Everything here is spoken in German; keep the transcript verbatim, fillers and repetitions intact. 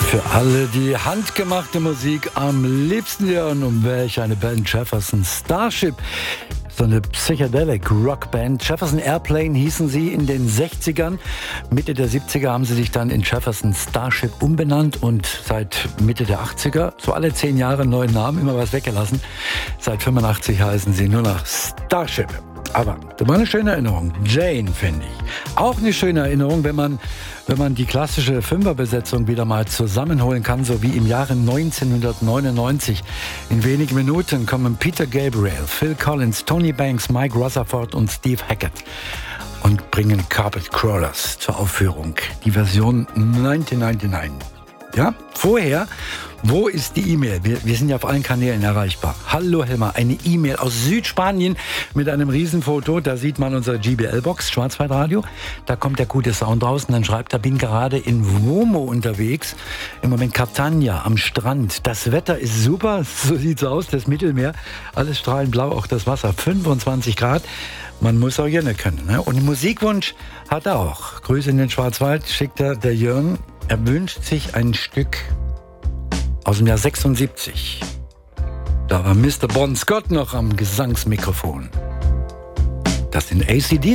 Für alle, die handgemachte Musik am liebsten hören, um welche eine Band Jefferson Starship. So eine Psychedelic Rockband. Jefferson Airplane hießen sie in den sechzigern. Mitte der siebziger haben sie sich dann in Jefferson Starship umbenannt und seit Mitte der achtziger, so alle zehn Jahre einen neuen Namen, immer was weggelassen. Seit fünfundachtzig heißen sie nur noch Starship. Aber das war eine schöne Erinnerung. Jane, finde ich. Auch eine schöne Erinnerung, wenn man, wenn man die klassische Fünferbesetzung wieder mal zusammenholen kann, so wie im Jahre neunzehnhundertneunundneunzig. In wenigen Minuten kommen Peter Gabriel, Phil Collins, Tony Banks, Mike Rutherford und Steve Hackett und bringen Carpet Crawlers zur Aufführung. Die Version neunzehnhundertneunundneunzig. Ja, vorher, wo ist die E-Mail? Wir, wir sind ja auf allen Kanälen erreichbar. Hallo Helmer, eine E-Mail aus Südspanien mit einem Riesenfoto. Da sieht man unsere G B L-Box, Schwarzwaldradio. Da kommt der gute Sound raus und dann schreibt er, bin gerade in Womo unterwegs. Im Moment Catania am Strand. Das Wetter ist super, so sieht's aus, das Mittelmeer. Alles strahlend blau, auch das Wasser, fünfundzwanzig Grad. Man muss auch gerne können. Ne? Und einen Musikwunsch hat er auch. Grüße in den Schwarzwald, schickt er der Jörn. Er wünscht sich ein Stück aus dem Jahr sechsundsiebzig. Da war Mister Bon Scott noch am Gesangsmikrofon. Das sind A C D